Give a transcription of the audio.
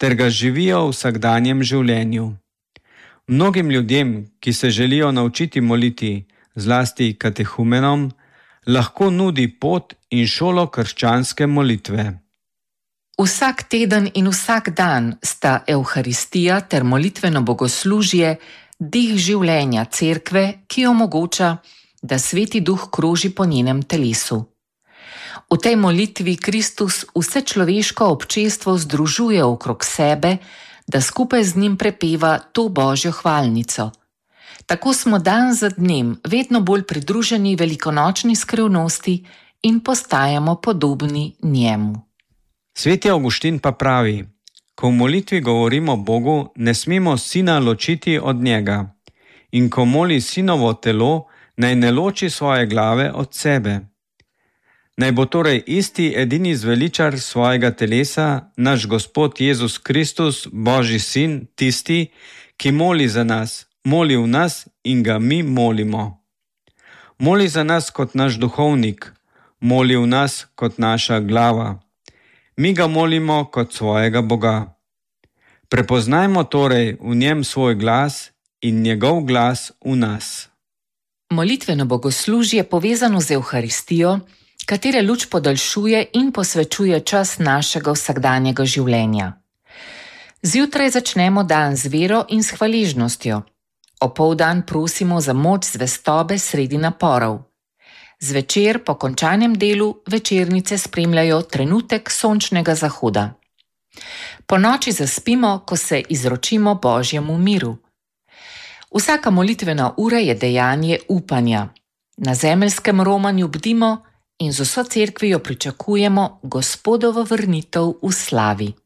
ter ga živijo v vsakdanjem življenju. Mnogim ljudem, ki se želijo naučiti moliti, zlasti katehumenom, lahko nudi pot in šolo krščanske molitve. Vsak teden in vsak dan sta Evharistija ter molitveno bogoslužje dih življenja cerkve, ki omogoča, da Sveti Duh kroži po njenem telesu. V tej molitvi Kristus vse človeško občestvo združuje okrog sebe, da skupaj z njim prepeva to Božjo hvalnico. Tako smo dan za dnem vedno bolj pridruženi velikonočni skrivnosti in postajamo podobni njemu. Sveti Avguštin pa pravi, ko v molitvi govorimo Bogu, ne smemo sina ločiti od njega, in ko moli sinovo telo, naj ne loči svoje glave od sebe. Naj bo torej isti edini zveličar svojega telesa, naš Gospod Jezus Kristus, Božji sin, tisti, ki moli za nas, moli v nas in ga mi molimo. Moli za nas kot naš duhovnik, moli v nas kot naša glava. Mi ga molimo kot svojega Boga. Prepoznajmo torej v njem svoj glas in njegov glas v nas. Molitveno bogoslužje povezano z Evharistijo, katere luč podaljšuje in posvečuje čas našega vsakdanjega življenja. Zjutraj začnemo dan z vero in s hvaležnostjo. Opoldan prosimo za moč zvestobe sredi naporov. Zvečer po končanem delu večernice spremljajo trenutek sončnega zahoda. Po noči zaspimo, ko se izročimo Božjemu miru. Vsaka molitvena ura je dejanje upanja. Na zemeljskem romanju bdimo in z vso cerkvijo pričakujemo Gospodovo vrnitev v slavi.